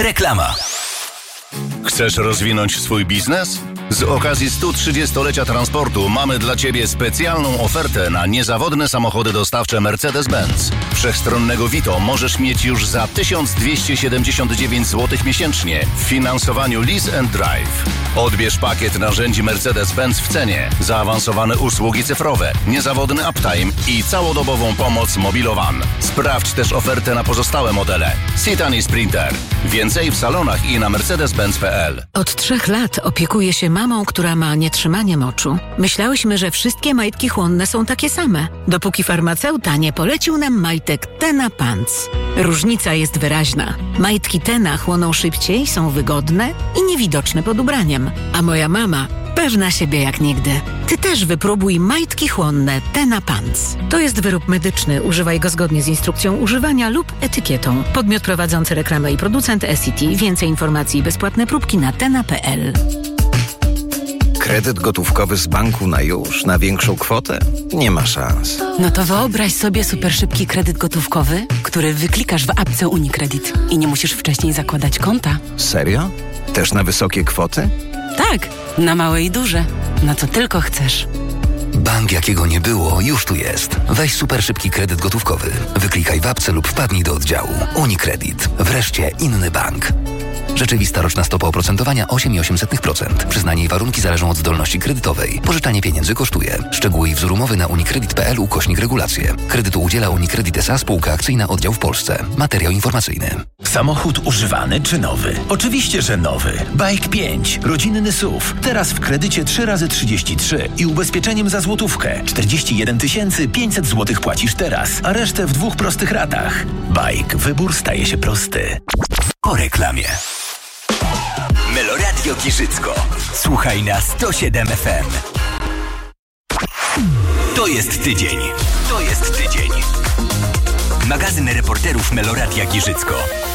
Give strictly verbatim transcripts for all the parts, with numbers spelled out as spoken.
Reklama. Chcesz rozwinąć swój biznes? Z okazji stu trzydziestolecia transportu mamy dla Ciebie specjalną ofertę na niezawodne samochody dostawcze Mercedes-Benz. Wszechstronnego Vito możesz mieć już za tysiąc dwieście siedemdziesiąt dziewięć złotych miesięcznie w finansowaniu Lease and Drive. Odbierz pakiet narzędzi Mercedes-Benz w cenie, zaawansowane usługi cyfrowe, niezawodny uptime i całodobową pomoc Mobilowan. Sprawdź też ofertę na pozostałe modele. Citan i Sprinter. Więcej w salonach i na mercedes benz kropka p l. Od trzech lat opiekuję się mamą, która ma nietrzymanie moczu. Myślałyśmy, że wszystkie majtki chłonne są takie same, dopóki farmaceuta nie polecił nam majtek Tena Pants. Różnica jest wyraźna. Majtki Tena chłoną szybciej, są wygodne i niewidoczne pod ubraniem. A moja mama pewna siebie jak nigdy. Ty też wypróbuj majtki chłonne Tena Pants. To jest wyrób medyczny. Używaj go zgodnie z instrukcją używania lub etykietą. Podmiot prowadzący reklamę i producent S C T. Więcej informacji i bezpłatne próbki na tena kropka p l. Kredyt gotówkowy z banku na już, na większą kwotę? Nie ma szans. No to wyobraź sobie super szybki kredyt gotówkowy, który wyklikasz w apce UniCredit i nie musisz wcześniej zakładać konta. Serio? Też na wysokie kwoty? Tak, na małe i duże. Na co tylko chcesz. Bank jakiego nie było, już tu jest. Weź super szybki kredyt gotówkowy. Wyklikaj w apce lub wpadnij do oddziału. UniCredit. Wreszcie inny bank. Rzeczywista roczna stopa oprocentowania osiem przecinek osiem procent. Przyznanie i warunki zależą od zdolności kredytowej. Pożyczanie pieniędzy kosztuje. Szczegóły i wzór umowy na unicredit kropka p l ukośnik regulacje. Kredytu udziela UniCredit S A, spółka akcyjna, oddział w Polsce. Materiał informacyjny. Samochód używany czy nowy? Oczywiście, że nowy. Bike pięć. Rodzinny S U V. Teraz w kredycie trzy razy trzydzieści trzy i ubezpieczeniem za złotówkę. czterdzieści jeden tysięcy pięćset złotych płacisz teraz, a resztę w dwóch prostych ratach. Bike. Wybór staje się prosty. Po reklamie. Meloradio Giżycko. Słuchaj na sto siedem F M. To jest tydzień. To jest tydzień. Magazyn reporterów Meloradia Giżycko.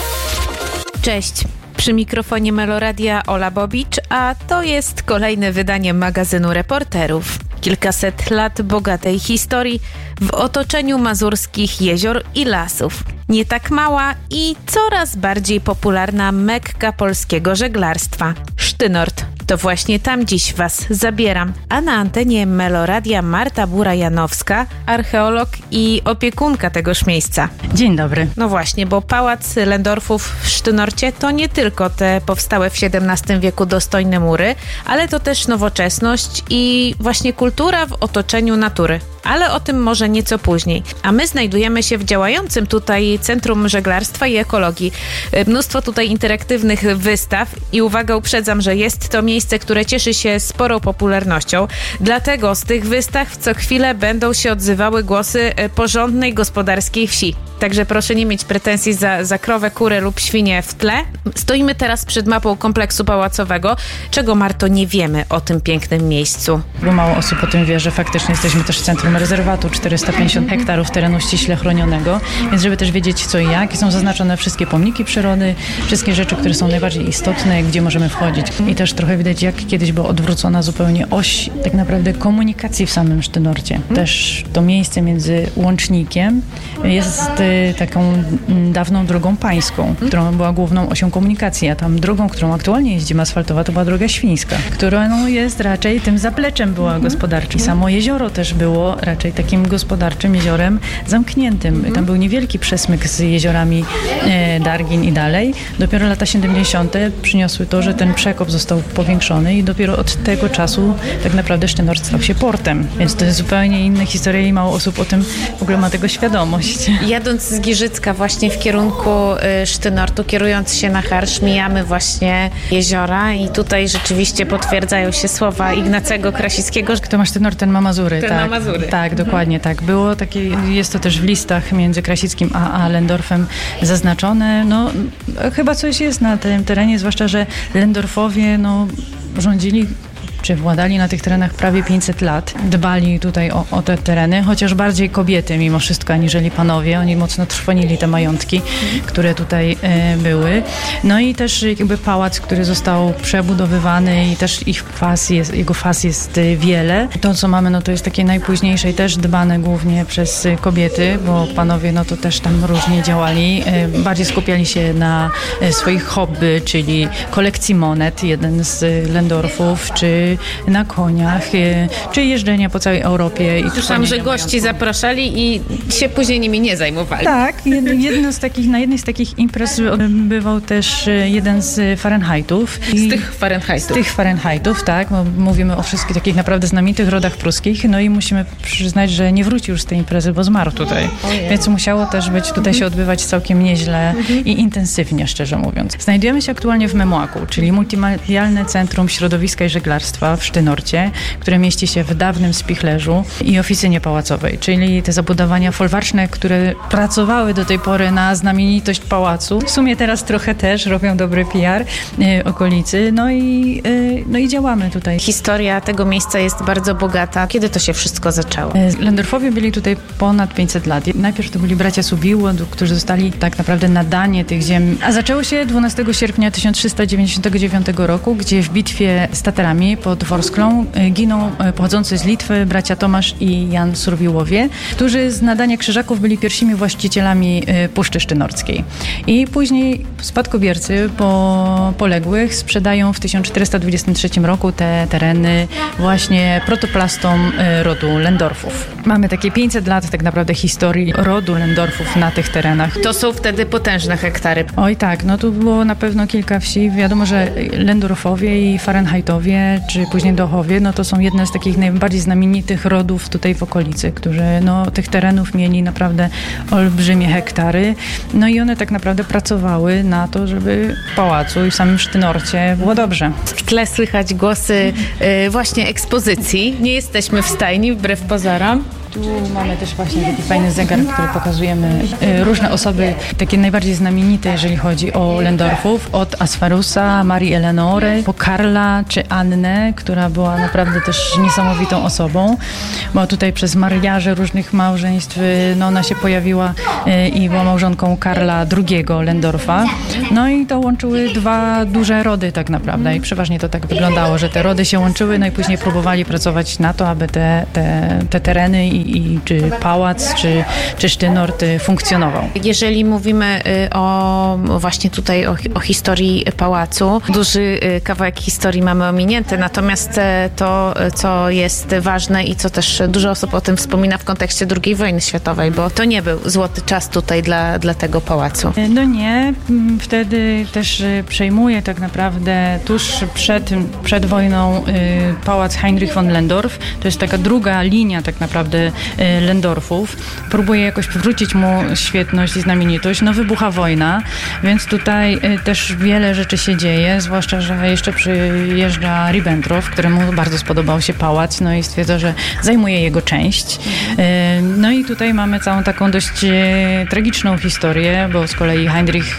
Cześć. Przy mikrofonie Meloradia Ola Bobicz, a to jest kolejne wydanie magazynu reporterów. Kilkaset lat bogatej historii w otoczeniu mazurskich jezior i lasów. Nie tak mała i coraz bardziej popularna Mekka polskiego żeglarstwa. Sztynort. To właśnie tam dziś Was zabieram. A na antenie Meloradia Marta Bura-Janowska, archeolog i opiekunka tegoż miejsca. Dzień dobry. No właśnie, bo pałac Lędorfów w Sztynorcie to nie tylko te powstałe w siedemnastym wieku dostojne mury, ale to też nowoczesność i właśnie kultura w otoczeniu natury. Ale o tym może nieco później. A my znajdujemy się w działającym tutaj Centrum Żeglarstwa i Ekologii. Mnóstwo tutaj interaktywnych wystaw i uwaga, uprzedzam, że jest to miejsce, które cieszy się sporą popularnością. Dlatego z tych wystaw co chwilę będą się odzywały głosy porządnej gospodarskiej wsi. Także proszę nie mieć pretensji za, za krowę, kurę lub świnię w tle. Stoimy teraz przed mapą kompleksu pałacowego. Czego, Marto, nie wiemy o tym pięknym miejscu? Bo mało osób o tym wie, że faktycznie jesteśmy też w centrum rezerwatu, czterysta pięćdziesiąt hektarów terenu ściśle chronionego, więc żeby też wiedzieć co i jak, są zaznaczone wszystkie pomniki przyrody, wszystkie rzeczy, które są najbardziej istotne, gdzie możemy wchodzić. I też trochę widać, jak kiedyś była odwrócona zupełnie oś tak naprawdę komunikacji w samym Sztynorcie. Też to miejsce między łącznikiem jest taką dawną drogą pańską, którą była główną osią komunikacji, a tam drogą, którą aktualnie jeździmy asfaltowa, to była droga świńska, która no, jest raczej tym zapleczem była gospodarczym. Samo jezioro też było raczej takim gospodarczym jeziorem zamkniętym. Tam był niewielki przesmyk z jeziorami e, Dargin i dalej. Dopiero lata siedemdziesiąte przyniosły to, że ten przekop został powiększony i dopiero od tego czasu tak naprawdę Sztynort stał się portem. Więc to jest zupełnie inna historia i mało osób o tym w ogóle ma tego świadomość. Jadąc z Giżycka właśnie w kierunku y, Sztynortu, kierując się na Harsz, mijamy właśnie jeziora i tutaj rzeczywiście potwierdzają się słowa Ignacego Krasickiego. Kto ma Sztynort, ten ma Mazury. Ten tak, ma Mazury. Tak, dokładnie tak. Było takie, jest to też w listach między Krasickim a, a Lędorfem zaznaczone. No, chyba coś jest na tym terenie, zwłaszcza, że Lędorfowie no, rządzili czy władali na tych terenach prawie pięćset lat. Dbali tutaj o, o te tereny, chociaż bardziej kobiety mimo wszystko, aniżeli panowie. Oni mocno trwonili te majątki, które tutaj e, były. No i też jakby pałac, który został przebudowywany i też ich faz jest, jego faz jest wiele. To, co mamy, no to jest takie najpóźniejsze i też dbane głównie przez kobiety, bo panowie no to też tam różnie działali. E, bardziej skupiali się na e, swoich hobby, czyli kolekcji monet, jeden z Lehndorffów, czy na koniach, e, czy jeżdżenia po całej Europie. I słyszałam, że gości zapraszali i się później nimi nie zajmowali. Tak, jedno z takich, na jednej z takich imprez bywał też jeden z Fahrenheitów. Z tych Fahrenheitów. Z tych Fahrenheitów, tak, bo mówimy o wszystkich takich naprawdę znamitych rodach pruskich, no i musimy przyznać, że nie wrócił już z tej imprezy, bo zmarł tutaj. Ojej. Więc musiało też być tutaj się odbywać całkiem nieźle i intensywnie, szczerze mówiąc. Znajdujemy się aktualnie w Memłaku, czyli multimedialne centrum środowiska i żeglarstwa w Sztynorcie, które mieści się w dawnym spichlerzu i oficynie pałacowej, czyli te zabudowania folwarczne, które pracowały do tej pory na znamienitość pałacu. W sumie teraz trochę też robią dobry P R y, okolicy, no i, y, no i działamy tutaj. Historia tego miejsca jest bardzo bogata. Kiedy to się wszystko zaczęło? Lehndorffowie byli tutaj ponad pięćset lat. Najpierw to byli bracia Subiło, którzy zostali tak naprawdę nadanie tych ziem. A zaczęło się dwunastego sierpnia tysiąc trzysta dziewięćdziesiątego dziewiątego roku, gdzie w bitwie z Tatarami pod Worsklą giną pochodzący z Litwy bracia Tomasz i Jan Surwiłowie, którzy z nadania Krzyżaków byli pierwszymi właścicielami Puszczy Sztynorskiej. I później spadkobiercy po poległych sprzedają w tysiąc czterysta dwudziestym trzecim roku te tereny właśnie protoplastom rodu Lehndorffów. Mamy takie pięćset lat tak naprawdę historii rodu Lehndorffów na tych terenach. To są wtedy potężne hektary. Oj tak, no tu było na pewno kilka wsi. Wiadomo, że Lehndorffowie i Fahrenheitowie, czy później Dochowie, no to są jedne z takich najbardziej znamienitych rodów tutaj w okolicy, którzy no tych terenów mieli naprawdę olbrzymie hektary. No i one tak naprawdę pracowały na to, żeby w pałacu i w samym Sztynorcie było dobrze. W tle słychać głosy y, właśnie ekspozycji. Nie jesteśmy w stajni, wbrew pozorom. Tu mamy też właśnie taki fajny zegar, który pokazujemy y, różne osoby, takie najbardziej znamienite, jeżeli chodzi o Lehndorffów, od Asfarusa, Marii Eleonory, po Karla czy Annę, która była naprawdę też niesamowitą osobą, bo tutaj przez mariaże różnych małżeństw, y, no ona się pojawiła y, i była małżonką Karla drugiego Lehndorffa. No i to łączyły dwa duże rody tak naprawdę i przeważnie to tak wyglądało, że te rody się łączyły, no i później próbowali pracować na to, aby te, te, te tereny i I czy pałac, czy, czy Sztynort funkcjonował. Jeżeli mówimy o właśnie tutaj o, o historii pałacu, duży kawałek historii mamy ominięty, natomiast to, co jest ważne i co też dużo osób o tym wspomina w kontekście drugiej wojny światowej, bo to nie był złoty czas tutaj dla, dla tego pałacu. No nie, wtedy też przejmuje tak naprawdę tuż przed, przed wojną pałac Heinrich von Lehndorff. To jest taka druga linia tak naprawdę Lehndorffów. Próbuje jakoś przywrócić mu świetność i znamienitość. No wybucha wojna, więc tutaj też wiele rzeczy się dzieje, zwłaszcza, że jeszcze przyjeżdża Ribbentrop, któremu bardzo spodobał się pałac, no i stwierdza, że zajmuje jego część. No i tutaj mamy całą taką dość tragiczną historię, bo z kolei Heinrich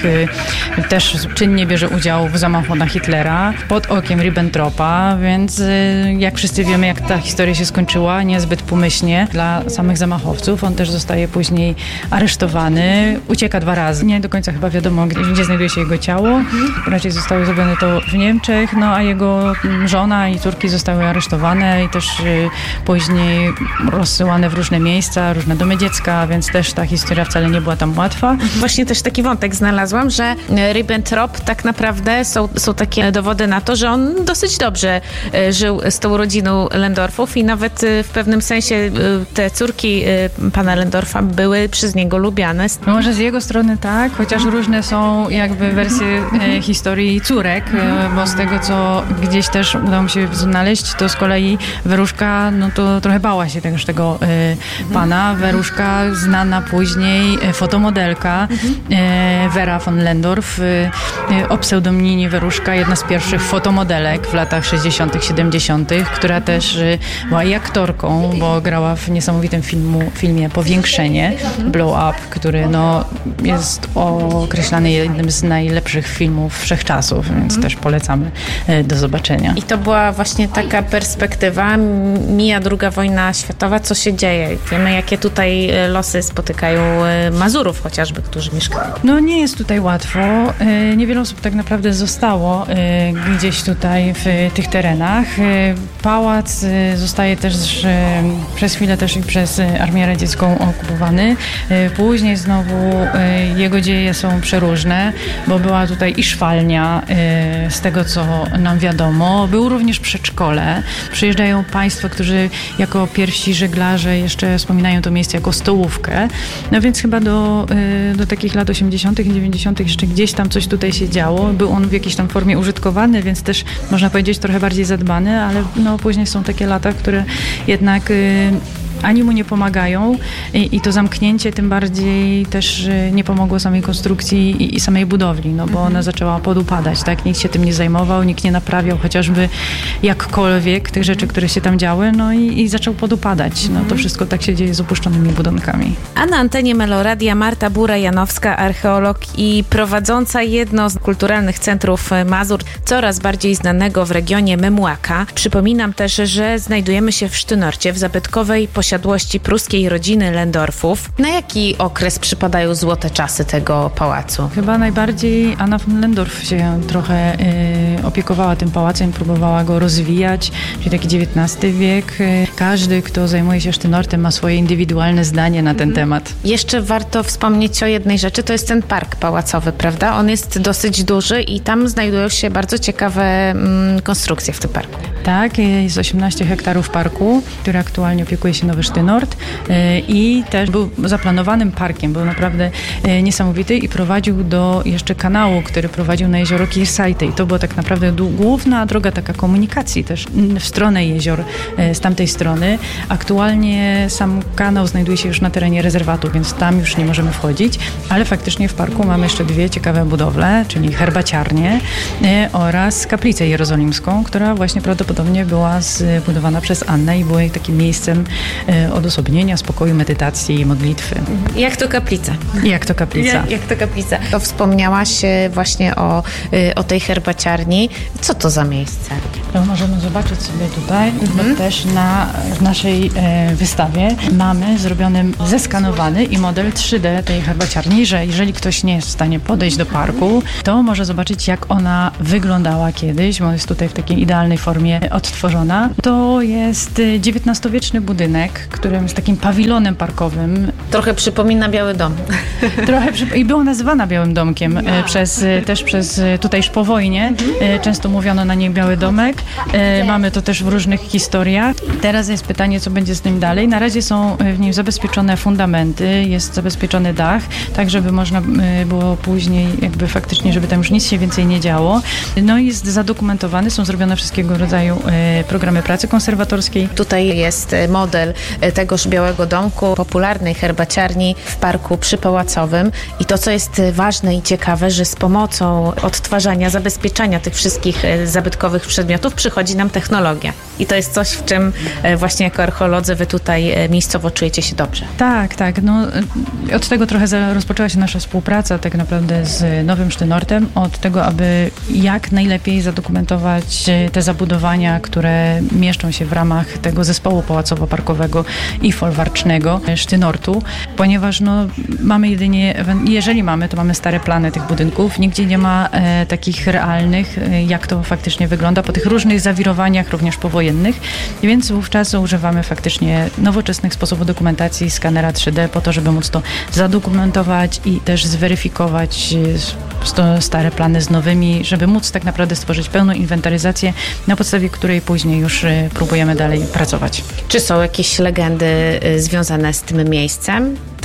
też czynnie bierze udział w zamachu na Hitlera pod okiem Ribbentropa, więc jak wszyscy wiemy, jak ta historia się skończyła, niezbyt pomyślnie dla samych zamachowców. On też zostaje później aresztowany, ucieka dwa razy. Nie do końca chyba wiadomo, gdzie, gdzie znajduje się jego ciało. Raczej zostało zrobione to w Niemczech, no a jego żona i córki zostały aresztowane i też y, później rozsyłane w różne miejsca, różne domy dziecka, więc też ta historia wcale nie była tam łatwa. Właśnie też taki wątek znalazłam, że Ribbentrop tak naprawdę są, są takie dowody na to, że on dosyć dobrze y, żył z tą rodziną Lehndorffów i nawet y, w pewnym sensie y, te córki y, pana Lehndorffa były przez niego lubiane. No może z jego strony tak, chociaż różne są jakby wersje y, historii córek, y, bo z tego, co gdzieś też udało mi się znaleźć, to z kolei Weruszka, no to trochę bała się tegoż tego y, pana. Weruszka, znana później y, fotomodelka y, Vera von Lehndorff, y, y, o pseudonimie Weruszka, jedna z pierwszych fotomodelek w latach sześćdziesiątych, siedemdziesiątych, która też y, była i aktorką, bo grała w niesamowitym filmu, filmie Powiększenie, Blow Up, który no, jest określany jednym z najlepszych filmów wszechczasów, więc mm. też polecamy do zobaczenia. I to była właśnie taka perspektywa, mija druga wojna światowa, co się dzieje? Wiemy, jakie tutaj losy spotykają Mazurów chociażby, którzy mieszkają. No nie jest tutaj łatwo. Niewiele osób tak naprawdę zostało gdzieś tutaj w tych terenach. Pałac zostaje też przez chwilę też i przez Armię Radziecką okupowany. Później znowu jego dzieje są przeróżne, bo była tutaj i szwalnia, z tego co nam wiadomo. Było również przedszkole. Przyjeżdżają państwo, którzy jako pierwsi żeglarze jeszcze wspominają to miejsce jako stołówkę. No więc chyba do, do takich lat osiemdziesiątych i dziewięćdziesiątych jeszcze gdzieś tam coś tutaj się działo. Był on w jakiejś tam formie użytkowany, więc też można powiedzieć trochę bardziej zadbany, ale no później są takie lata, które jednak y, ani mu nie pomagają i, i to zamknięcie tym bardziej też nie pomogło samej konstrukcji i, i samej budowli, no bo mhm. ona zaczęła podupadać, tak? Nikt się tym nie zajmował, nikt nie naprawiał chociażby jakkolwiek tych rzeczy, które się tam działy, no i, i zaczął podupadać. No to wszystko tak się dzieje z opuszczonymi budynkami. A na antenie Meloradia Marta Bura-Janowska, archeolog i prowadząca jedno z kulturalnych centrów Mazur, coraz bardziej znanego w regionie Memłaka. Przypominam też, że znajdujemy się w Sztynorcie, w zabytkowej posiadłości pruskiej rodziny Lendorfów. Na jaki okres przypadają złote czasy tego pałacu? Chyba najbardziej Anna von Lendorf się trochę y, opiekowała tym pałacem, próbowała go rozwijać, czyli taki dziewiętnasty wiek. Każdy, kto zajmuje się Sztynortem, ma swoje indywidualne zdanie na ten mhm. temat. Jeszcze warto wspomnieć o jednej rzeczy, to jest ten park pałacowy, prawda? On jest dosyć duży i tam znajdują się bardzo ciekawe mm, konstrukcje w tym parku. Tak, jest osiemnaście hektarów parku, który aktualnie opiekuje się Nowy Sztynort i też był zaplanowanym parkiem, był naprawdę niesamowity i prowadził do jeszcze kanału, który prowadził na jezioro Kirsajte i to była tak naprawdę główna droga taka komunikacji też w stronę jezior z tamtej strony. Aktualnie sam kanał znajduje się już na terenie rezerwatu, więc tam już nie możemy wchodzić, ale faktycznie w parku mamy jeszcze dwie ciekawe budowle, czyli herbaciarnię oraz kaplicę jerozolimską, która właśnie prawdopodobnie była zbudowana przez Annę i była takim miejscem odosobnienia, spokoju, medytacji i modlitwy. Jak to kaplica? Jak to kaplica? Jak, jak to kaplica? To wspomniałaś właśnie o, o tej herbaciarni. Co to za miejsce? To możemy zobaczyć sobie tutaj, mhm. bo też na w naszej e, wystawie mamy zrobiony, zeskanowany i model trzy D tej herbaciarni, że jeżeli ktoś nie jest w stanie podejść do parku, to może zobaczyć, jak ona wyglądała kiedyś, bo jest tutaj w takiej idealnej formie odtworzona. To jest dziewiętnastowieczny budynek, którym jest takim pawilonem parkowym. Trochę przypomina Biały Dom. Trochę przyp- i była nazywana Białym Domkiem no. przez, też przez tutaj już po wojnie. Mhm. Często mówiono na niej Biały Domek. Mamy to też w różnych historiach. Teraz jest pytanie, co będzie z tym dalej. Na razie są w nim zabezpieczone fundamenty, jest zabezpieczony dach, tak żeby można było później jakby faktycznie, żeby tam już nic się więcej nie działo. No i jest zadokumentowany, są zrobione wszystkiego rodzaju programy pracy konserwatorskiej. Tutaj jest model tegoż Białego Domku, popularnej herbaciarni w parku przypałacowym i to, co jest ważne i ciekawe, że z pomocą odtwarzania, zabezpieczania tych wszystkich zabytkowych przedmiotów przychodzi nam technologia. I to jest coś, w czym właśnie jako archeolodzy wy tutaj miejscowo czujecie się dobrze. Tak, tak. No, od tego trochę rozpoczęła się nasza współpraca tak naprawdę z Nowym Sztynortem, od tego, aby jak najlepiej zadokumentować te zabudowania, które mieszczą się w ramach tego zespołu pałacowo-parkowego i folwarcznego Sztynortu, ponieważ no, mamy jedynie, jeżeli mamy, to mamy stare plany tych budynków, nigdzie nie ma e, takich realnych, e, jak to faktycznie wygląda po tych różnych zawirowaniach, również powojennych, więc wówczas używamy faktycznie nowoczesnych sposobów dokumentacji, skanera trzy D po to, żeby móc to zadokumentować i też zweryfikować e, stare plany z nowymi, żeby móc tak naprawdę stworzyć pełną inwentaryzację, na podstawie której później już e, próbujemy dalej pracować. Czy są jakieś legendy e, związane z tym miejscem?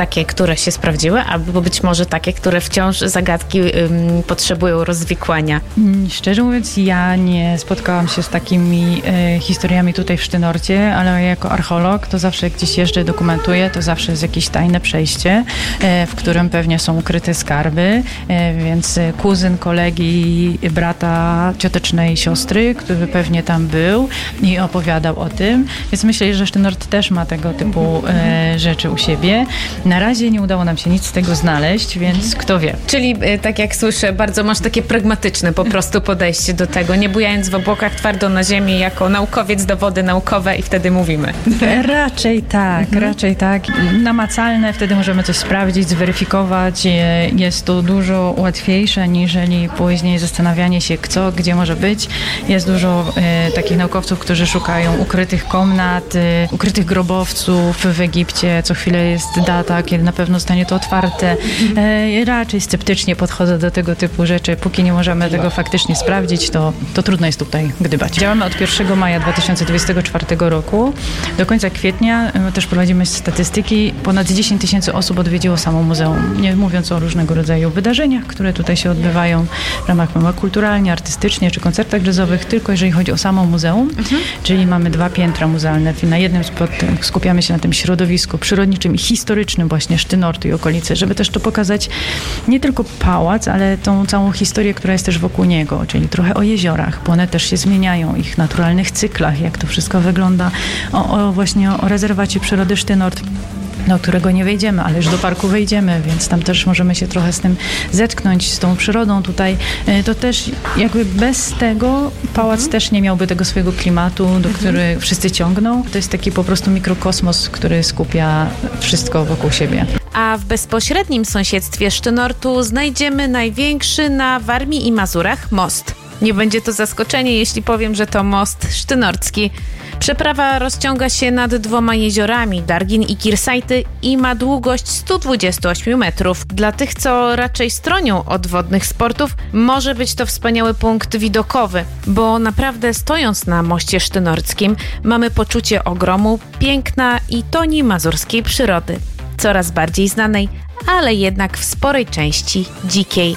takie, które się sprawdziły, albo być może takie, które wciąż zagadki ym, potrzebują rozwikłania? Szczerze mówiąc, ja nie spotkałam się z takimi e, historiami tutaj w Sztynorcie, ale jako archeolog to zawsze gdzieś jeżdżę, dokumentuję, to zawsze jest jakieś tajne przejście, e, w którym pewnie są ukryte skarby, e, więc kuzyn kolegi, brata ciotecznej siostry, który pewnie tam był i opowiadał o tym, więc myślę, że Sztynort też ma tego typu e, rzeczy u siebie. Na razie nie udało nam się nic z tego znaleźć, więc kto wie. Czyli y, tak jak słyszę, bardzo masz takie pragmatyczne po prostu podejście do tego, nie bujając w obłokach, twardo na ziemi, jako naukowiec, dowody naukowe i wtedy mówimy. Raczej tak, mhm. raczej tak. Namacalne, wtedy możemy coś sprawdzić, zweryfikować. Jest to dużo łatwiejsze, niżeli później zastanawianie się, co, gdzie może być. Jest dużo e, takich naukowców, którzy szukają ukrytych komnat, e, ukrytych grobowców w Egipcie. Co chwilę jest data, kiedy na pewno zostanie to otwarte. E, raczej sceptycznie podchodzę do tego typu rzeczy. Póki nie możemy tego faktycznie sprawdzić, to, to trudno jest tutaj gdybać. Działamy od pierwszego maja dwa tysiące dwudziestego czwartego roku. Do końca kwietnia e, też prowadzimy statystyki. Ponad dziesięć tysięcy osób odwiedziło samo muzeum. Nie mówiąc o różnego rodzaju wydarzeniach, które tutaj się odbywają w ramach kulturalnie, artystycznie czy koncertach jazzowych, tylko jeżeli chodzi o samo muzeum, mhm. czyli mamy dwa piętra muzealne. Na jednym skupiamy się na tym środowisku przyrodniczym i historycznym właśnie Sztynortu i okolicy, żeby też to pokazać nie tylko pałac, ale tą całą historię, która jest też wokół niego, czyli trochę o jeziorach, bo one też się zmieniają, ich naturalnych cyklach, jak to wszystko wygląda, o, o właśnie o rezerwacie przyrody Sztynort, do którego nie wejdziemy, ale już do parku wejdziemy, więc tam też możemy się trochę z tym zetknąć, z tą przyrodą tutaj. To też jakby bez tego pałac mhm. też nie miałby tego swojego klimatu, do mhm. którego wszyscy ciągną. To jest taki po prostu mikrokosmos, który skupia wszystko wokół siebie. A w bezpośrednim sąsiedztwie Sztynortu znajdziemy największy na Warmii i Mazurach most. Nie będzie to zaskoczenie, jeśli powiem, że to most sztynorcki. Przeprawa rozciąga się nad dwoma jeziorami, Dargin i Kirsajty, i ma długość sto dwadzieścia osiem metrów. Dla tych, co raczej stronią od wodnych sportów, może być to wspaniały punkt widokowy, bo naprawdę stojąc na moście sztynorckim mamy poczucie ogromu, piękna i toni mazurskiej przyrody. Coraz bardziej znanej, ale jednak w sporej części dzikiej.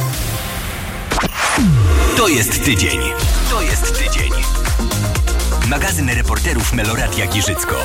To jest tydzień. To jest tydzień. Magazyn reporterów Meloradia Giżycko.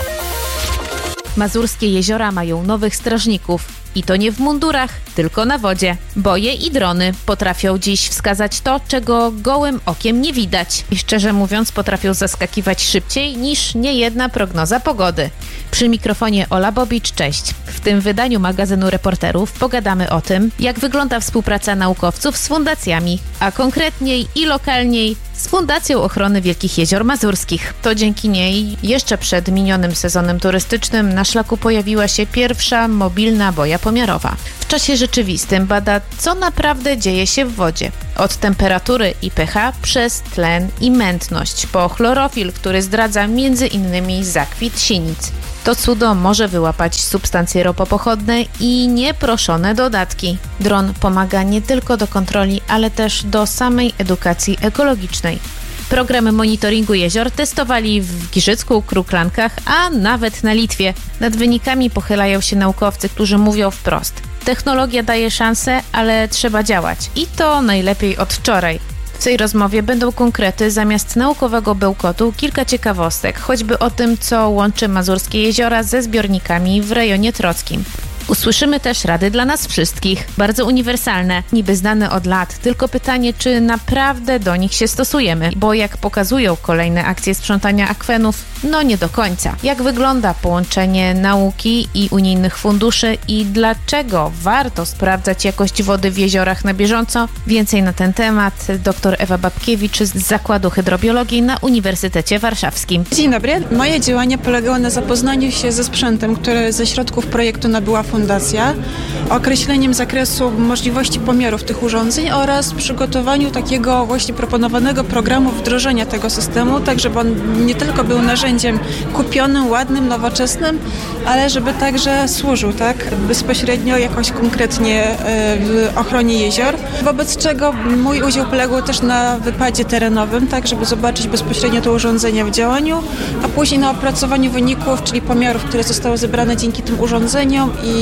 Mazurskie jeziora mają nowych strażników. I to nie w mundurach, tylko na wodzie. Boje i drony potrafią dziś wskazać to, czego gołym okiem nie widać. I szczerze mówiąc, potrafią zaskakiwać szybciej niż niejedna prognoza pogody. Przy mikrofonie Ola Bobicz, cześć. W tym wydaniu magazynu reporterów pogadamy o tym, jak wygląda współpraca naukowców z fundacjami, a konkretniej i lokalniej z Fundacją Ochrony Wielkich Jezior Mazurskich. To dzięki niej jeszcze przed minionym sezonem turystycznym na szlaku pojawiła się pierwsza mobilna boja pomiarowa. W czasie rzeczywistym bada, co naprawdę dzieje się w wodzie. Od temperatury i pH przez tlen i mętność, po chlorofil, który zdradza między innymi zakwit sinic. To cudo może wyłapać substancje ropopochodne i nieproszone dodatki. Dron pomaga nie tylko do kontroli, ale też do samej edukacji ekologicznej. Program monitoringu jezior testowali w Giżycku, Kruklankach, a nawet na Litwie. Nad wynikami pochylają się naukowcy, którzy mówią wprost: technologia daje szansę, ale trzeba działać. I to najlepiej od wczoraj. W tej rozmowie będą konkrety, zamiast naukowego bełkotu kilka ciekawostek, choćby o tym, co łączy mazurskie jeziora ze zbiornikami w rejonie trockim. Usłyszymy też rady dla nas wszystkich, bardzo uniwersalne, niby znane od lat, tylko pytanie, czy naprawdę do nich się stosujemy, bo jak pokazują kolejne akcje sprzątania akwenów, no nie do końca. Jak wygląda połączenie nauki i unijnych funduszy i dlaczego warto sprawdzać jakość wody w jeziorach na bieżąco? Więcej na ten temat dr Ewa Babkiewicz z Zakładu Hydrobiologii na Uniwersytecie Warszawskim. Dzień dobry. Moje działania polegały na zapoznaniu się ze sprzętem, który ze środków projektu nabyła Fundacja, określeniem zakresu możliwości pomiarów tych urządzeń oraz przygotowaniu takiego właśnie proponowanego programu wdrożenia tego systemu, tak żeby on nie tylko był narzędziem kupionym, ładnym, nowoczesnym, ale żeby także służył tak bezpośrednio jakoś konkretnie w ochronie jezior. Wobec czego mój udział polegał też na wypadzie terenowym, tak żeby zobaczyć bezpośrednio to urządzenie w działaniu, a później na opracowaniu wyników, czyli pomiarów, które zostały zebrane dzięki tym urządzeniom i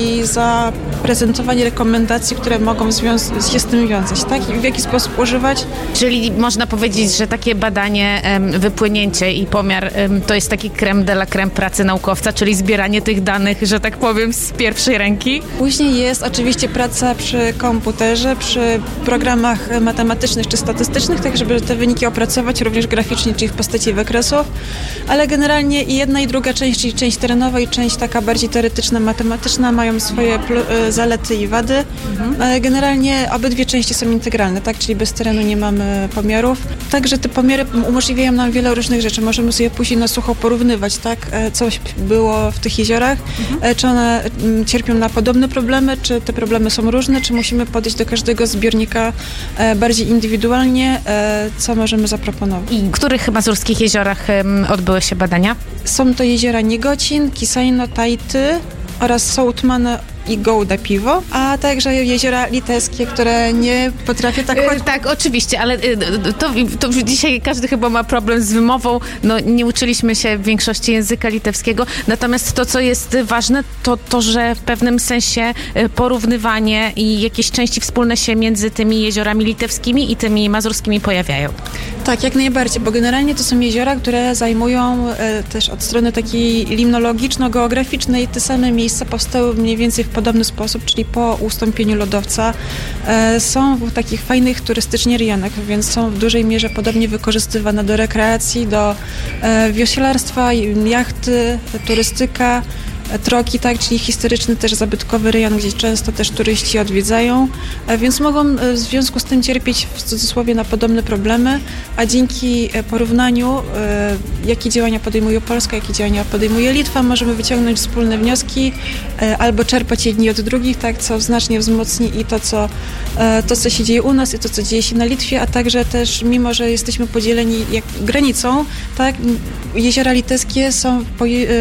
i za prezentowanie rekomendacji, które mogą związ- się z tym wiązać, tak? I w jaki sposób używać. Czyli można powiedzieć, że takie badanie, wypłynięcie i pomiar to jest taki crème de la crème pracy naukowca, czyli zbieranie tych danych, że tak powiem, z pierwszej ręki. Później jest oczywiście praca przy komputerze, przy programach matematycznych czy statystycznych, tak żeby te wyniki opracować również graficznie, czyli w postaci wykresów, ale generalnie i jedna i druga część, czyli część terenowa i część taka bardziej teoretyczna, matematyczna mają swoje pl- zalety i wady. Mhm. Ale generalnie obydwie części są integralne, tak, czyli bez terenu nie mamy pomiarów. Także te pomiary umożliwiają nam wiele różnych rzeczy. Możemy sobie później na sucho porównywać, tak, coś było w tych jeziorach, mhm. czy one cierpią na podobne problemy, czy te problemy są różne, czy musimy podejść do każdego zbiornika bardziej indywidualnie, co możemy zaproponować. I w których mazurskich jeziorach odbyły się badania? Są to jeziora Niegocin, Kisajno, Tajty oraz Sołtmane i Gołda Piwo, a także jeziora litewskie, które nie potrafię tak... Yy, tak, oczywiście, ale yy, to, to dzisiaj każdy chyba ma problem z wymową. No, nie uczyliśmy się w większości języka litewskiego, natomiast to, co jest ważne, to to, że w pewnym sensie porównywanie i jakieś części wspólne się między tymi jeziorami litewskimi i tymi mazurskimi pojawiają. Tak, jak najbardziej, bo generalnie to są jeziora, które zajmują e, też od strony takiej limnologiczno-geograficznej te same miejsca powstały mniej więcej w podobny sposób, czyli po ustąpieniu lodowca. E, są w takich fajnych turystycznie rejonach, więc są w dużej mierze podobnie wykorzystywane do rekreacji, do e, wioślarstwa, jachty, turystyka, Troki, tak, czyli historyczny też zabytkowy rejon, gdzie często też turyści odwiedzają, więc mogą w związku z tym cierpieć w cudzysłowie na podobne problemy, a dzięki porównaniu, jakie działania podejmuje Polska, jakie działania podejmuje Litwa, możemy wyciągnąć wspólne wnioski albo czerpać jedni od drugich, tak, co znacznie wzmocni i to co, to, co się dzieje u nas i to, co dzieje się na Litwie, a także też, mimo że jesteśmy podzieleni jak granicą, tak, jeziora litewskie są w,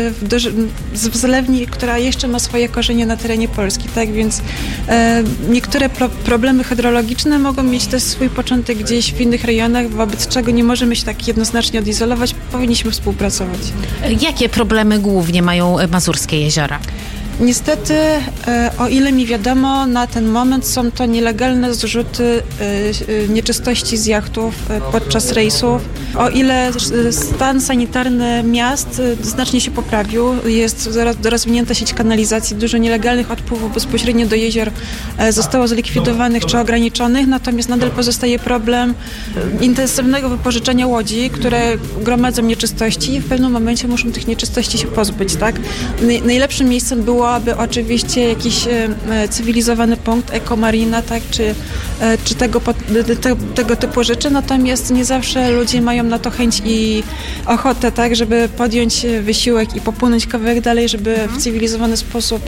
w, w zlewni, która jeszcze ma swoje korzenie na terenie Polski, tak, więc e, niektóre pro, problemy hydrologiczne mogą mieć też swój początek gdzieś w innych rejonach, wobec czego nie możemy się tak jednoznacznie odizolować, powinniśmy współpracować. Jakie problemy głównie mają mazurskie jeziora? Niestety, e, o ile mi wiadomo, na ten moment są to nielegalne zrzuty e, nieczystości z jachtów e, podczas rejsów. O ile stan sanitarny miast e, znacznie się poprawił, jest rozwinięta sieć kanalizacji, dużo nielegalnych odpływów bezpośrednio do jezior e, zostało zlikwidowanych czy ograniczonych, natomiast nadal pozostaje problem intensywnego wypożyczenia łodzi, które gromadzą nieczystości i w pewnym momencie muszą tych nieczystości się pozbyć, tak? Najlepszym miejscem było aby oczywiście jakiś e, cywilizowany punkt, ekomarina, tak, czy, e, czy tego, te, tego typu rzeczy, natomiast nie zawsze ludzie mają na to chęć i ochotę, tak, żeby podjąć wysiłek i popłynąć kawałek dalej, żeby w cywilizowany sposób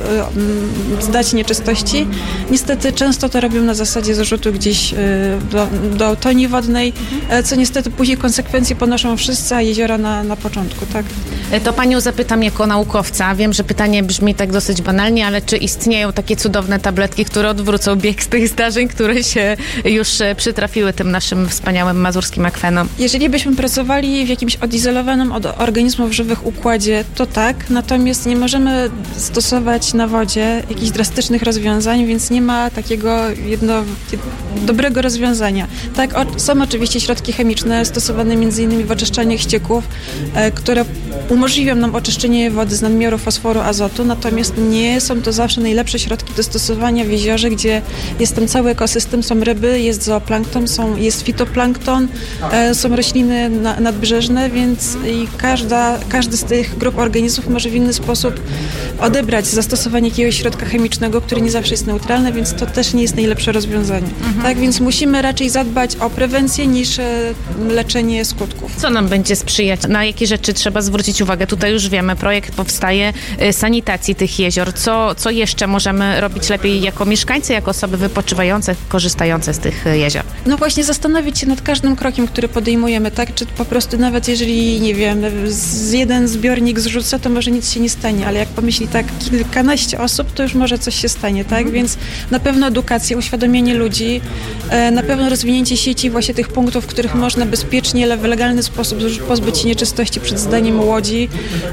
e, zdać nieczystości. Niestety często to robią na zasadzie zarzutu gdzieś e, do, do toni wodnej, e, co niestety później konsekwencje ponoszą wszyscy, a jeziora na, na początku, tak. To panią zapytam jako naukowca. Wiem, że pytanie brzmi tak dosyć banalnie, ale czy istnieją takie cudowne tabletki, które odwrócą bieg z tych zdarzeń, które się już przytrafiły tym naszym wspaniałym mazurskim akwenom? Jeżeli byśmy pracowali w jakimś odizolowanym od organizmów żywych układzie, to tak, natomiast nie możemy stosować na wodzie jakichś drastycznych rozwiązań, więc nie ma takiego jedno, dobrego rozwiązania. Tak, o, są oczywiście środki chemiczne stosowane między innymi w oczyszczaniach ścieków, e, które umożliwią nam oczyszczenie wody z nadmiaru fosforu, azotu, natomiast nie są to zawsze najlepsze środki do stosowania w jeziorze, gdzie jest tam cały ekosystem, są ryby, jest zooplankton, są, jest fitoplankton, e, są rośliny na, nadbrzeżne, więc i każda, każdy z tych grup organizmów może w inny sposób odebrać zastosowanie jakiegoś środka chemicznego, który nie zawsze jest neutralny, więc to też nie jest najlepsze rozwiązanie. Mhm. Tak, więc musimy raczej zadbać o prewencję niż e, leczenie skutków. Co nam będzie sprzyjać? Na jakie rzeczy trzeba zwrócić uwagę? Tutaj już wiemy, projekt powstaje e, sanitacji tych jezior. Co, co jeszcze możemy robić lepiej jako mieszkańcy, jako osoby wypoczywające, korzystające z tych jezior? No właśnie zastanowić się nad każdym krokiem, który podejmujemy, tak? Czy po prostu nawet jeżeli, nie wiem, z jeden zbiornik zrzuca, to może nic się nie stanie, ale jak pomyśli tak kilkanaście osób, to już może coś się stanie, tak? Mhm. Więc na pewno edukacja, uświadomienie ludzi, na pewno rozwinięcie sieci właśnie tych punktów, w których można bezpiecznie, ale w legalny sposób pozbyć się nieczystości przed zdaniem łodzi, dzieci,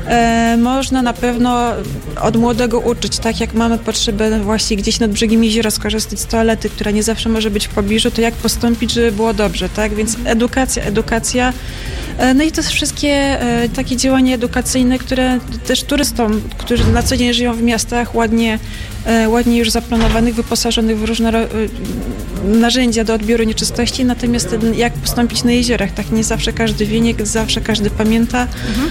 e, można na pewno od młodego uczyć, tak jak mamy potrzebę właśnie gdzieś nad brzegiem jeziora skorzystać z toalety, która nie zawsze może być w pobliżu, to jak postąpić, żeby było dobrze, tak? Więc edukacja, edukacja. E, no i to są wszystkie e, takie działania edukacyjne, które też turystom, którzy na co dzień żyją w miastach, ładnie, e, ładnie już zaplanowanych, wyposażonych w różne ro- narzędzia do odbioru nieczystości, natomiast ten, jak postąpić na jeziorach, tak nie zawsze każdy wie, nie zawsze każdy pamięta. Mhm.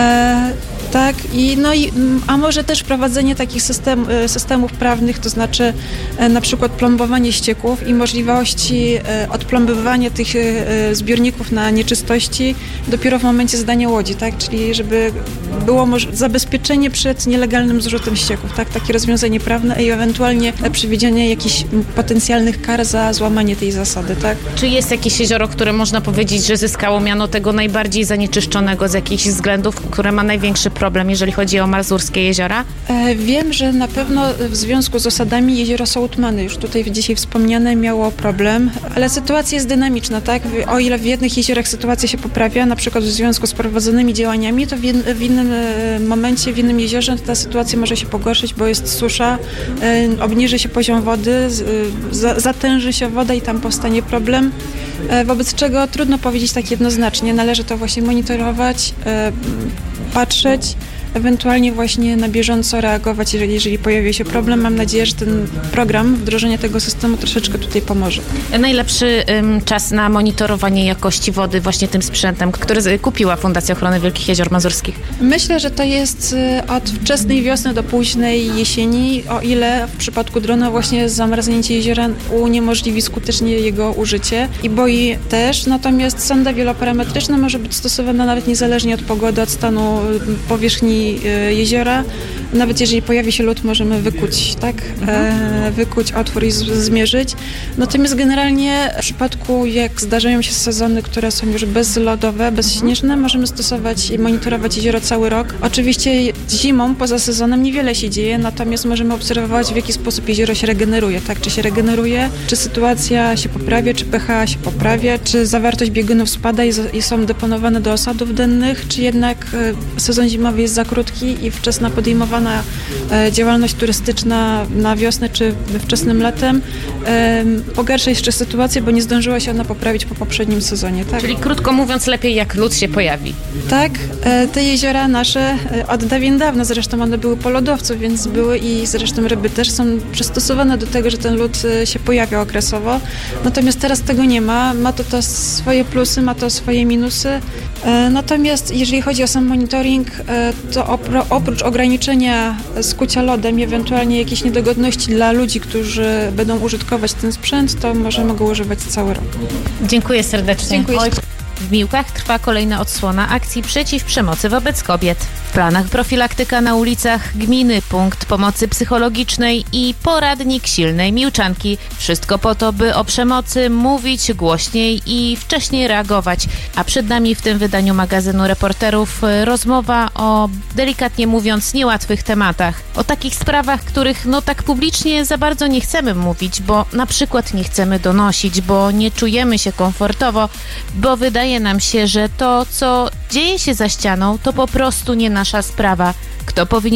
E, tak, i no i, a może też wprowadzenie takich system, systemów prawnych, to znaczy e, na przykład plombowanie ścieków i możliwości e, odplombowywania tych e, zbiorników na nieczystości dopiero w momencie zdania łodzi, tak, czyli żeby było moż- zabezpieczenie przed nielegalnym zrzutem ścieków, tak, takie rozwiązanie prawne i ewentualnie przewidzianie jakichś potencjalnych kar za złamanie tej zasady, tak. Czy jest jakieś jezioro, które można powiedzieć, że zyskało miano tego najbardziej zanieczyszczonego z jakichś względów, które ma największy problem, jeżeli chodzi o mazurskie jeziora? E, wiem, że na pewno w związku z osadami jezioro Sołtmany, już tutaj dzisiaj wspomniane, miało problem, ale sytuacja jest dynamiczna, tak? O ile w jednych jeziorach sytuacja się poprawia, na przykład w związku z prowadzonymi działaniami, to w, jed, w innym e, momencie, w innym jeziorze ta sytuacja może się pogorszyć, bo jest susza, e, obniży się poziom wody, e, za, zatęży się woda i tam powstanie problem, e, wobec czego trudno powiedzieć tak jednoznacznie. Należy to właśnie monitorować, e, patrzeć, ewentualnie właśnie na bieżąco reagować, jeżeli, jeżeli pojawi się problem. Mam nadzieję, że ten program, wdrożenie tego systemu troszeczkę tutaj pomoże. Najlepszy um, czas na monitorowanie jakości wody właśnie tym sprzętem, który kupiła Fundacja Ochrony Wielkich Jezior Mazurskich? Myślę, że to jest od wczesnej wiosny do późnej jesieni, o ile w przypadku drona właśnie zamarznięcie jeziora uniemożliwi skutecznie jego użycie i boi też, natomiast sonda wieloparametryczna może być stosowana nawet niezależnie od pogody, od stanu powierzchni jeziora. Nawet jeżeli pojawi się lód, możemy wykuć, tak? E, wykuć otwór i z, zmierzyć. Natomiast generalnie w przypadku, jak zdarzają się sezony, które są już bezlodowe, bezśnieżne, możemy stosować i monitorować jezioro cały rok. Oczywiście zimą, poza sezonem niewiele się dzieje, natomiast możemy obserwować, w jaki sposób jezioro się regeneruje, tak? Czy się regeneruje, czy sytuacja się poprawia, czy pH się poprawia, czy zawartość biegunów spada i, z, i są deponowane do osadów dennych, czy jednak e, sezon zimowy jest za krótki i wczesna podejmowana działalność turystyczna na wiosnę czy wczesnym latem pogarsza jeszcze sytuację, bo nie zdążyła się ona poprawić po poprzednim sezonie. Tak? Czyli krótko mówiąc, lepiej jak lód się pojawi. Tak, te jeziora nasze od dawien dawna, zresztą one były po lodowcu, więc były i zresztą ryby też są przystosowane do tego, że ten lód się pojawia okresowo. Natomiast teraz tego nie ma. Ma to, to swoje plusy, ma to swoje minusy. Natomiast jeżeli chodzi o sam monitoring, to opro, oprócz ograniczenia skucia lodem i ewentualnie jakieś niedogodności dla ludzi, którzy będą użytkować ten sprzęt, to możemy go używać cały rok. Dziękuję serdecznie. Dziękuję. W Miłkach trwa kolejna odsłona akcji przeciw przemocy wobec kobiet. W planach profilaktyka na ulicach gminy, punkt pomocy psychologicznej i poradnik silnej Miłczanki. Wszystko po to, by o przemocy mówić głośniej i wcześniej reagować. A przed nami w tym wydaniu magazynu Reporterów rozmowa o, delikatnie mówiąc, niełatwych tematach. O takich sprawach, których no tak publicznie za bardzo nie chcemy mówić, bo na przykład nie chcemy donosić, bo nie czujemy się komfortowo, bo wydaje nam się, że to, co dzieje się za ścianą, to po prostu nie nasza sprawa. Kto powinien